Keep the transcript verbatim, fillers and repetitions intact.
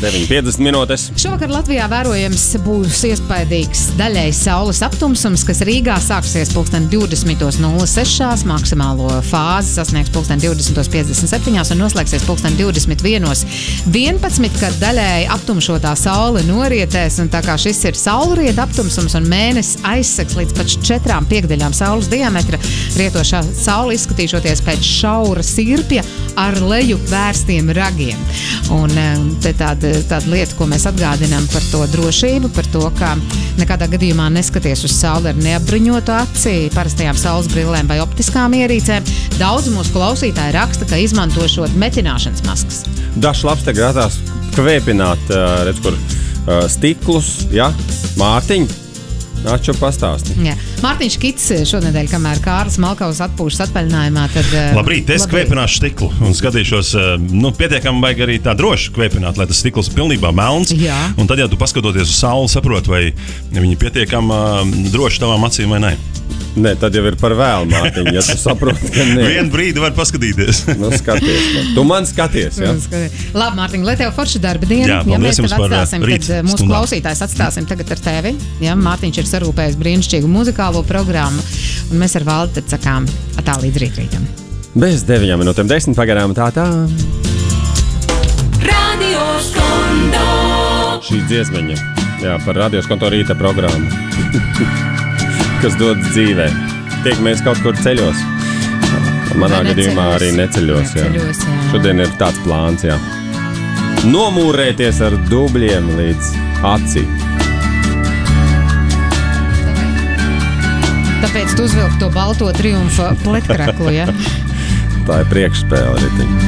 deviņi piecdesmit minūtes. Šovakar Latvijā vērojams būs iespaidīgs daļai saules aptumsums, kas Rīgā sāksies pulksten divdesmit nulle seši, maksimālo fāzi sasniegs pulksten divdesmit piecdesmit septiņi un noslēgsies pulksten divdesmit viens vienpadsmit, kad daļai aptumšotā saule norietēs, un tā kā šis ir saulrieta aptumsums un mēnesis aizsegs līdz pat četrām piekdaļām saules diametra, rietošā saule izskatīšoties pēc šaura sirpja ar leju vērstiem ragiem. Un te tāda, tāda lieta, ko mēs atgādinām par to drošību, par to, ka nekādā gadījumā neskaties uz sauli ar neapbruņotu aci, parastajām saules brillēm vai optiskām ierīcēm. Daudz mūsu klausītāji raksta, ka izmantošot metināšanas maskas. Dažs labs te grātās kvēpināt, redz, kur stiklus, ja? Mārtiņ, atšu pastāsti. Jā. Mārtiņš Kits šonedēļ, kamēr Kārlis Malkavs atpūšas atvaļinājumā, tad... Labrīt, es kvēpināšu stiklu un skatīšos, nu, pietiekami vajag arī tā droši kvēpināt, lai tas stikls pilnībā melns. Jā. Un tad, ja tu paskatoties uz sauli, saprot, vai viņi pietiekami droši tavām acīm vai ne. Nē, tad jau ir par vēlu, Mārtiņ, ja tu saproti, ka nē. Vienu brīdi var paskatīties. Nu, skaties. Man. Tu man skaties, ja? Labi, Mārtiņ, lai tev forša darba diena. Jā, ja mēs tev atstāsim, rīt tad mūsu stundām. klausītājs atstāsim tagad ar tevi. Ja, Mārtiņš ir sarūpējis brīnišķīgu muzikālo programmu, un mēs ar Valdi tad sakām atā līdz rītrītam. Bez deviņām minūtēm desmit pagarām tā tā. Radio Skondo. Šī dziesmeņa, jā, par Radio Skondo rīta programmu. Kas dodas dzīvē. Tiekamies kaut kur ceļos. Manā Vai gadījumā neceļos? arī neceļos. Jā. Neceļos, jā. Šodien ir tāds plāns, jā. Nomūrēties ar dubļiem līdz acī. Tāpēc tu uzvilk to balto triumfa pletkraklu, ja? Tā ir priekšspēle, Ritiņ.